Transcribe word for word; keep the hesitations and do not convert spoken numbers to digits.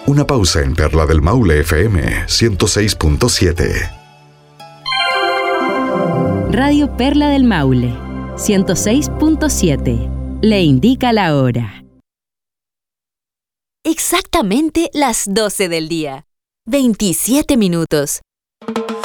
Una pausa en Perla del Maule F M ciento seis punto siete. Radio Perla del Maule ciento seis punto siete. Le indica la hora. Exactamente las doce del día. veintisiete minutos.